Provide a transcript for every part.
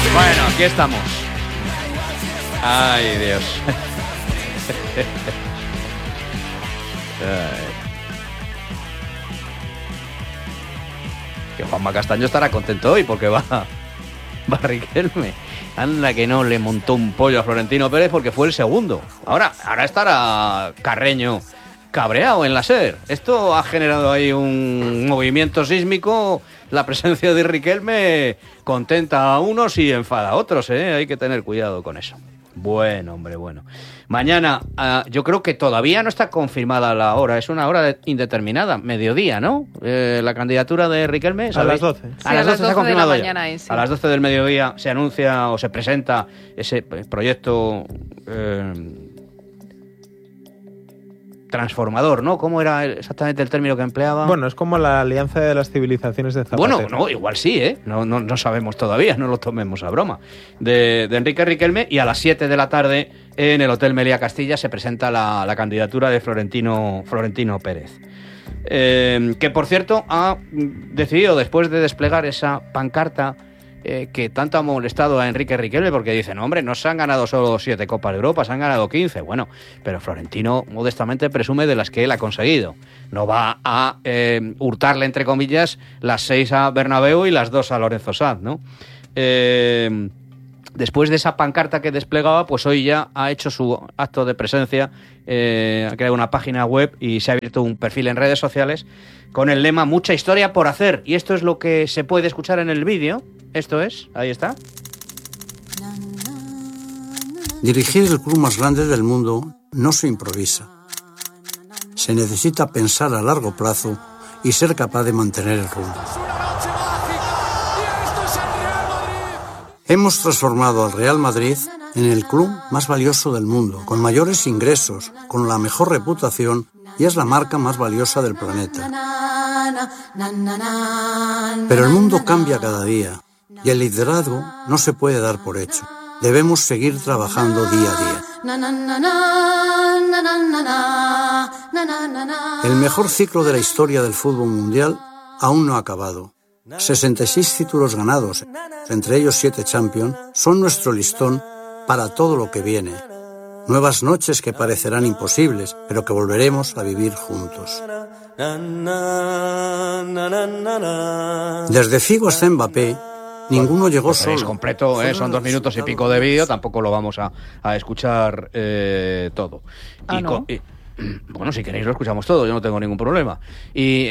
Bueno, aquí estamos. Ay, Dios. Que Juanma Castaño estará contento hoy porque va Riquelme. Anda que no le montó un pollo a Florentino Pérez porque fue el segundo. Ahora estará Carreño cabreado en la SER. Esto ha generado ahí un movimiento sísmico. La presencia de Riquelme contenta a unos y enfada a otros, ¿eh? Hay que tener cuidado con eso. Bueno, hombre, bueno. Mañana, yo creo que todavía no está confirmada la hora. Es una hora indeterminada, mediodía, ¿no? La candidatura de Riquelme, ¿sabéis? A las 12. Sí, a las 12 está confirmado ya. Sí. A las 12 del mediodía se anuncia o se presenta ese proyecto transformador, ¿no? ¿Cómo era exactamente el término que empleaba? Bueno, es como la alianza de las civilizaciones de Zapatero. Bueno, no, igual sí, ¿eh? No sabemos todavía, no lo tomemos a broma. De Enrique Riquelme, y a las 7 de la tarde en el Hotel Meliá Castilla se presenta la candidatura de Florentino Pérez. Que, por cierto, ha decidido, después de desplegar esa pancarta que tanto ha molestado a Enrique Riquelme, porque dicen, hombre, no se han ganado solo 7 Copas de Europa, se han ganado 15. Bueno, pero Florentino modestamente presume de las que él ha conseguido. No va a hurtarle, entre comillas, las 6 a Bernabéu y las 2 a Lorenzo Sanz, ¿no? Después de esa pancarta que desplegaba, pues hoy ya ha hecho su acto de presencia, ha creado una página web y se ha abierto un perfil en redes sociales con el lema "Mucha historia por hacer", y esto es lo que se puede escuchar en el vídeo. Esto es, ahí está. Dirigir el club más grande del mundo no se improvisa. Se necesita pensar a largo plazo y ser capaz de mantener el rumbo. Hemos transformado al Real Madrid en el club más valioso del mundo, con mayores ingresos, con la mejor reputación, y es la marca más valiosa del planeta. Pero el mundo cambia cada día y el liderazgo no se puede dar por hecho. Debemos seguir trabajando día a día. El mejor ciclo de la historia del fútbol mundial aún no ha acabado. 66 títulos ganados, entre ellos 7 Champions, son nuestro listón para todo lo que viene. Nuevas noches que parecerán imposibles, pero que volveremos a vivir juntos. Desde Figo hasta Mbappé, ninguno llegó solo. Es completo, son 2 minutos y pico de vídeo, tampoco lo vamos a escuchar todo. ¿No? Bueno, si queréis lo escuchamos todo, yo no tengo ningún problema. Y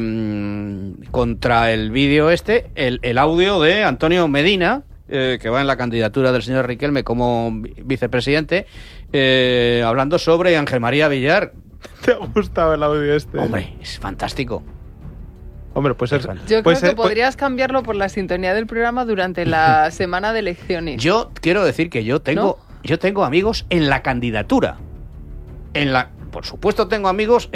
contra el vídeo el audio de Antonio Medina, que va en la candidatura del señor Riquelme como vicepresidente, hablando sobre Ángel María Villar. ¿Te ha gustado el audio este? Hombre, es fantástico. Hombre, pues es... Yo creo que podrías cambiarlo por la sintonía del programa durante la semana de elecciones. Yo quiero decir que yo tengo amigos en la candidatura. Por supuesto tengo amigos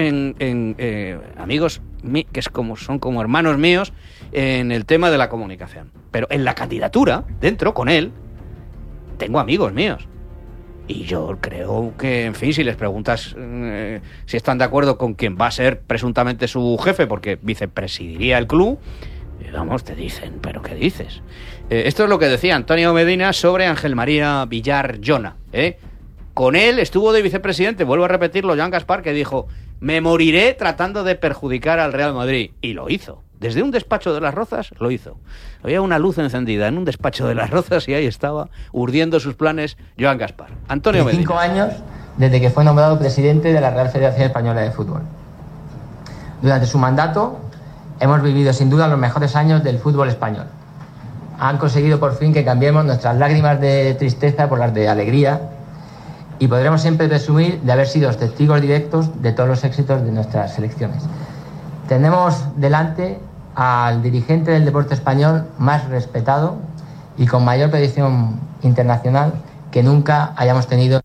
amigos que son como hermanos míos en el tema de la comunicación. Pero en la candidatura, dentro, con él, tengo amigos míos. Y yo creo que, en fin, si les preguntas si están de acuerdo con quien va a ser presuntamente su jefe, porque vicepresidiría el club, vamos, te dicen, ¿pero qué dices? Esto es lo que decía Antonio Medina sobre Ángel María Villar Jona, Con él estuvo de vicepresidente, vuelvo a repetirlo, Joan Gaspar, que dijo: me moriré tratando de perjudicar al Real Madrid. Y lo hizo. Desde un despacho de Las Rozas lo hizo. Había una luz encendida en un despacho de Las Rozas y ahí estaba, urdiendo sus planes, Joan Gaspar. Antonio Medina. 5 años desde que fue nombrado presidente de la Real Federación Española de Fútbol. Durante su mandato hemos vivido sin duda los mejores años del fútbol español. Han conseguido por fin que cambiemos nuestras lágrimas de tristeza por las de alegría, y podremos siempre presumir de haber sido testigos directos de todos los éxitos de nuestras selecciones. Tenemos delante al dirigente del deporte español más respetado y con mayor proyección internacional que nunca hayamos tenido.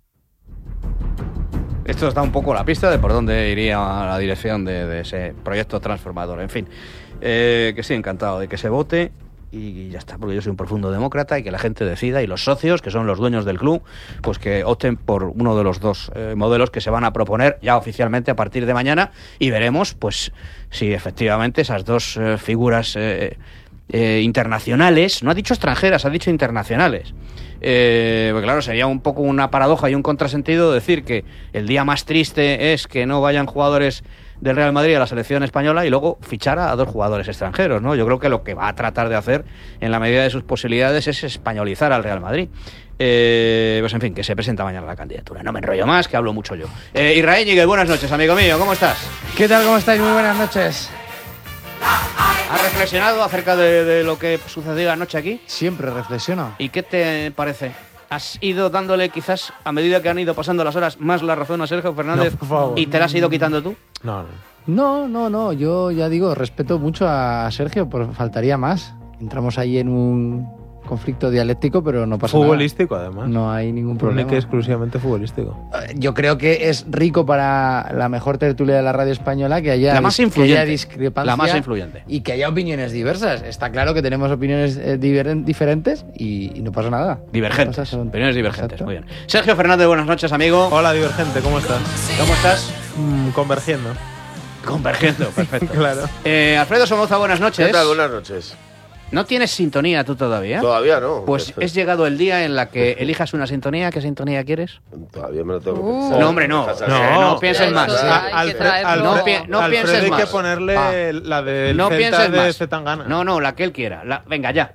Esto os da un poco la pista de por dónde iría la dirección de ese proyecto transformador. En fin, que sí, encantado de que se vote. Y ya está, porque yo soy un profundo demócrata y que la gente decida, y los socios, que son los dueños del club, pues que opten por uno de los 2 modelos que se van a proponer ya oficialmente a partir de mañana, y veremos pues si efectivamente esas 2 figuras internacionales, no ha dicho extranjeras, ha dicho internacionales. Porque claro, sería un poco una paradoja y un contrasentido decir que el día más triste es que no vayan jugadores del Real Madrid a la selección española y luego fichar a 2 jugadores extranjeros, ¿no? Yo creo que lo que va a tratar de hacer en la medida de sus posibilidades es españolizar al Real Madrid. Pues en fin, que se presenta mañana la candidatura. No me enrollo más, que hablo mucho yo. Israel Ñíguez, buenas noches, amigo mío, ¿cómo estás? ¿Qué tal? ¿Cómo estáis? Muy buenas noches. ¿Has reflexionado acerca de lo que sucedió anoche aquí? Siempre reflexiono. ¿Y qué te parece? ¿Has ido dándole quizás, a medida que han ido pasando las horas, más la razón a Sergio Fernández No, por favor. y te la has ido quitando tú? No. Yo ya digo, respeto mucho a Sergio, pero faltaría más. Entramos ahí en un conflicto dialéctico, pero no pasa Futbolístico, nada. además. No hay ningún problema. Único y exclusivamente futbolístico. Yo creo que es rico para la mejor tertulia de la radio española que haya, La más influyente. que haya discrepancia. La más influyente. Y que haya opiniones diversas. Está claro que tenemos opiniones diferentes y no pasa nada. Divergentes. No pasa, son- Opiniones divergentes. Exacto. Muy bien. Sergio Fernández, buenas noches, amigo. Hola, Divergente, ¿cómo estás? ¿Cómo estás? Convergiendo. Convergiendo, perfecto. Claro. Alfredo Somoza, buenas noches. ¿Qué tal? Buenas noches. ¿No tienes sintonía tú todavía? Todavía no. Pues es llegado el día en la que elijas una sintonía. ¿Qué sintonía quieres? Todavía me lo tengo que pensar. No, hombre, no. No, pienses más. Eso, hay que traerlo. No Alfredo pienses hay más. que ponerle la del No Celta pienses de más. Zetangana. No, la que él quiera. Venga, ya.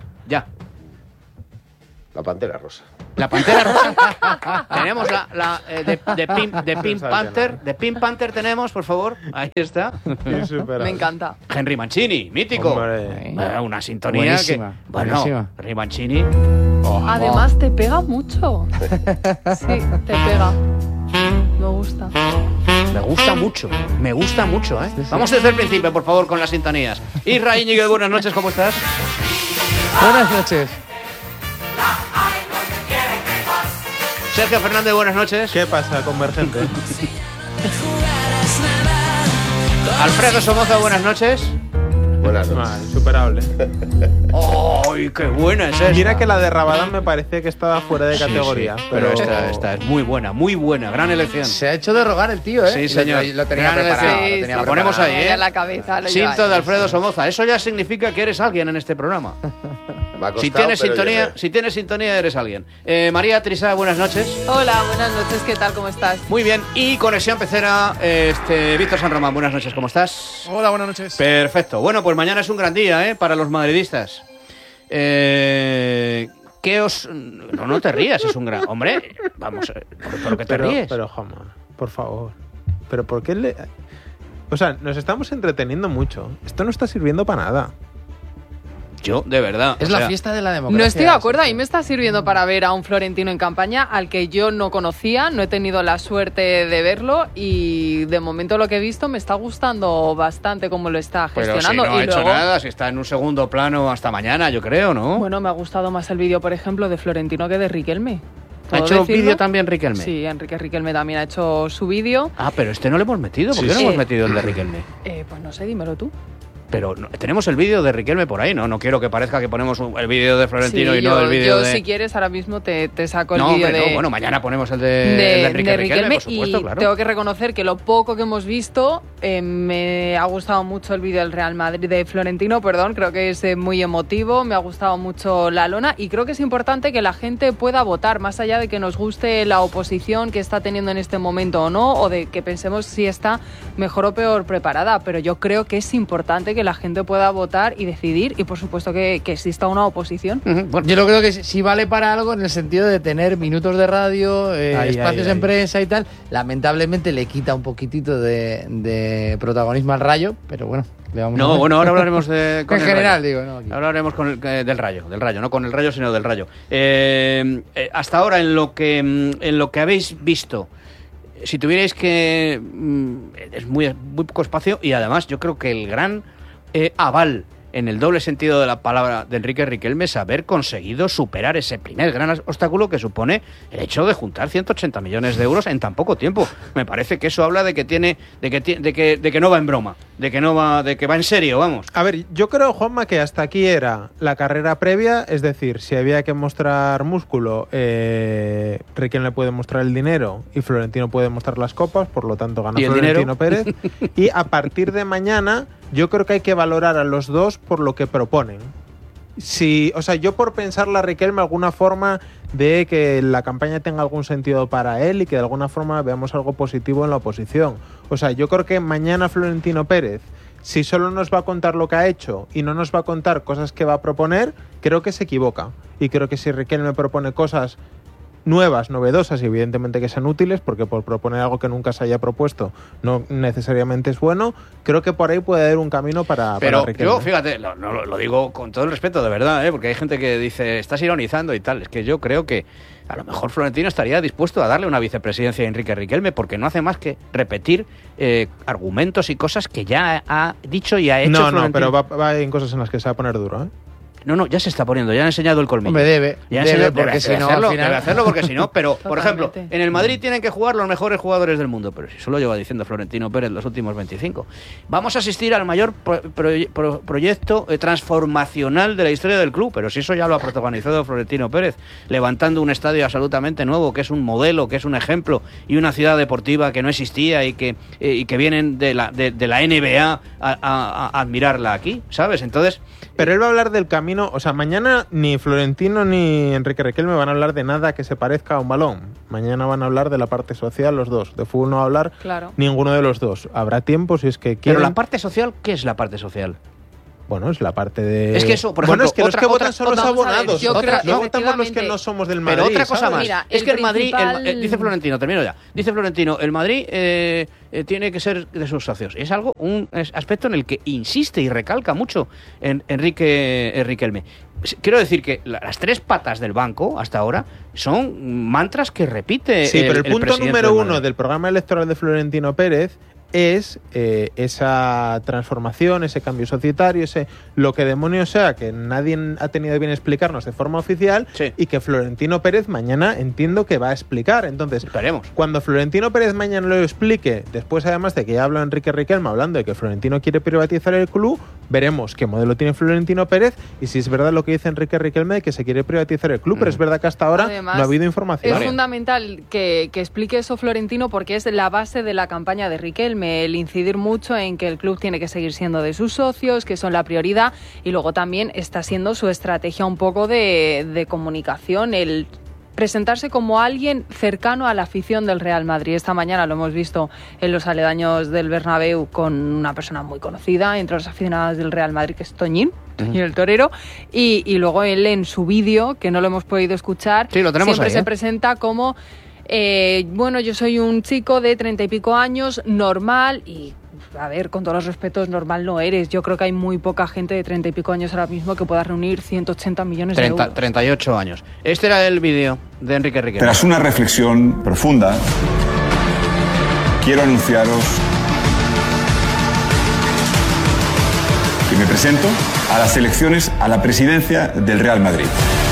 La Pantera Rosa. La Pantera Rosa. Tenemos de Pink Panther. De Pink Panther tenemos, por favor. Ahí está. Me encanta. Henry Mancini, mítico. Hombre. Una sintonía Buenísima, que... Bueno, buenísima. Henry Mancini... Además, te pega mucho. Sí, te pega. Me gusta. Me gusta mucho, ¿eh? Vamos desde el principio, por favor, con las sintonías. Israel Ñíguez, buenas noches, ¿cómo estás? Buenas noches. Sergio Fernández, buenas noches. ¿Qué pasa, Convergente? Alfredo Somoza, buenas noches. Buenas noches. Insuperable. ¡Ay, qué buena es esta! Mira que la de Rabadán me parecía que estaba fuera de categoría. Sí, pero esta es muy buena, gran elección. Se ha hecho de rogar el tío, ¿eh? Sí, señor. Lo tenía Gran preparado. elección. Lo tenía La preparado. ponemos ahí, ¿eh? En la cabeza. lo Cinto lleva de ahí. Alfredo Somoza. Eso ya significa que eres alguien en este programa. Me ha costado, Si tienes pero sintonía, llegué. si tienes sintonía, eres alguien. María Trisá, buenas noches. Hola, buenas noches. ¿Qué tal? ¿Cómo estás? Muy bien. Y conexión pecera, Víctor San Román, buenas noches, ¿cómo estás? Hola, buenas noches. Perfecto. Bueno, pues mañana es un gran día, para los madridistas. ¿Qué os...? No te rías, es un gran... Hombre, vamos, ¿por qué te ríes? Pero, Juanma, por favor. ¿Pero por qué le...? O sea, nos estamos entreteniendo mucho. Esto no está sirviendo para nada. Yo, de verdad. Es o la sea, fiesta de la democracia. No estoy de acuerdo, a mí me está sirviendo para ver a un Florentino en campaña al que yo no conocía, no he tenido la suerte de verlo y de momento lo que he visto me está gustando bastante cómo lo está Pero si gestionando. no ha y hecho luego, nada, si está en un segundo plano hasta mañana, yo creo, ¿no? bueno, me ha gustado más el vídeo, por ejemplo, de Florentino que de Riquelme. ¿Ha ¿Puedo hecho decirlo? vídeo también Riquelme? Sí, Enrique Riquelme también ha hecho su vídeo. Ah, pero este no lo hemos metido. ¿Por Sí, qué no sí. hemos metido el de Riquelme? Pues no sé, dímelo tú. Pero tenemos el vídeo de Riquelme por ahí, ¿no? No quiero que parezca que ponemos el vídeo de Florentino Sí, y no el vídeo yo de... si quieres ahora mismo te saco el No, vídeo hombre, de... no. Bueno, mañana ponemos el de Enrique Riquelme, por supuesto, y claro. tengo que reconocer que lo poco que hemos visto me ha gustado mucho el vídeo del Real Madrid de Florentino, perdón, creo que es muy emotivo, me ha gustado mucho la lona y creo que es importante que la gente pueda votar, más allá de que nos guste la oposición que está teniendo en este momento o no, o de que pensemos si está mejor o peor preparada, pero yo creo que es importante que la gente pueda votar y decidir y por supuesto que exista una oposición. Bueno, Yo lo creo que sí vale para algo en el sentido de tener minutos de radio, espacios en prensa y tal. Lamentablemente le quita un poquitito de protagonismo al Rayo, pero bueno, le vamos a no, ver. bueno, ahora hablaremos de... con En el general, Rayo. digo, no. Aquí. Ahora hablaremos del Rayo, no con el Rayo, sino del Rayo. Hasta ahora, en lo que habéis visto, si tuvierais que... es muy poco espacio y además yo creo que el gran aval en el doble sentido de la palabra de Enrique Riquelme es haber conseguido superar ese primer gran obstáculo que supone el hecho de juntar 180 millones de euros en tan poco tiempo. Me parece que eso habla de que no va en broma, de que va en serio, vamos. A ver, yo creo, Juanma, que hasta aquí era la carrera previa, es decir, si había que mostrar músculo, Riquelme puede mostrar el dinero y Florentino puede mostrar las copas, por lo tanto gana ¿Y el Florentino dinero? Pérez. Y a partir de mañana yo creo que hay que valorar a los dos por lo que proponen. Sí, o sea, yo por pensarle a Riquelme alguna forma de que la campaña tenga algún sentido para él y que de alguna forma veamos algo positivo en la oposición. O sea, yo creo que mañana Florentino Pérez, si solo nos va a contar lo que ha hecho y no nos va a contar cosas que va a proponer, creo que se equivoca. Y creo que si Riquelme propone cosas nuevas, novedosas y evidentemente que sean útiles, porque por proponer algo que nunca se haya propuesto no necesariamente es bueno, creo que por ahí puede haber un camino para Riquelme. Yo, fíjate, lo digo con todo el respeto, de verdad, porque hay gente que dice, estás ironizando y tal. Es que yo creo que a lo mejor Florentino estaría dispuesto a darle una vicepresidencia a Enrique Riquelme, porque no hace más que repetir argumentos y cosas que ya ha dicho y ha hecho Florentino. No, pero va en cosas en las que se va a poner duro, ¿eh? No, ya se está poniendo, ya han enseñado el colmillo. Hombre, debe porque si no, al final... Debe hacerlo porque si no, pero, por ejemplo, en el Madrid tienen que jugar los mejores jugadores del mundo, pero si solo lleva diciendo Florentino Pérez los últimos 25. Vamos a asistir al mayor proyecto transformacional de la historia del club, pero si eso ya lo ha protagonizado Florentino Pérez, levantando un estadio absolutamente nuevo, que es un modelo, que es un ejemplo, y una ciudad deportiva que no existía y que vienen de la NBA a admirarla aquí, ¿sabes? Entonces... Pero él va a hablar del camino, o sea, mañana ni Florentino ni Enrique Riquelme van a hablar de nada que se parezca a un balón. Mañana van a hablar de la parte social los dos. De fútbol no va a hablar ninguno de los dos. Habrá tiempo si es que quieren. Pero la parte social, ¿qué es la parte social? Bueno, es la parte de... Es que eso, por ejemplo, es que los que votan son los abonados. No votamos los que no somos del Madrid. Pero otra cosa ¿sabes? más. Mira, es que el Madrid, principal... dice Florentino, termino ya. Dice Florentino, el Madrid tiene que ser de sus socios. Es algo, un aspecto en el que insiste y recalca mucho Enrique Riquelme. Quiero decir que las tres patas del banco hasta ahora son mantras que repite. Sí, pero el punto número uno del del programa electoral de Florentino Pérez es esa transformación, ese cambio societario, ese lo que demonios sea, que nadie ha tenido bien explicarnos de forma oficial, y que Florentino Pérez mañana entiendo que va a explicar. Entonces, esperemos. Cuando Florentino Pérez mañana lo explique, después además de que ya habla Enrique Riquelme hablando de que Florentino quiere privatizar el club, veremos qué modelo tiene Florentino Pérez y si es verdad lo que dice Enrique Riquelme de que se quiere privatizar el club, pero es verdad que hasta ahora además, no ha habido información. Es fundamental que explique eso Florentino, porque es la base de la campaña de Riquelme, el incidir mucho en que el club tiene que seguir siendo de sus socios, que son la prioridad, y luego también está siendo su estrategia un poco de comunicación, el presentarse como alguien cercano a la afición del Real Madrid. Esta mañana lo hemos visto en los aledaños del Bernabéu con una persona muy conocida entre los aficionados del Real Madrid, que es Toñín, el torero, y luego él en su vídeo, que no lo hemos podido escuchar, sí, lo tenemos siempre ahí, se presenta como bueno, yo soy un chico de 30 y pico años, normal, y a ver, con todos los respetos, normal no eres. Yo creo que hay muy poca gente de 30 y pico años ahora mismo que pueda reunir 180 millones de euros. 38 años. Este era el vídeo de Enrique Riquelme. Tras una reflexión profunda, quiero anunciaros que me presento a las elecciones a la presidencia del Real Madrid.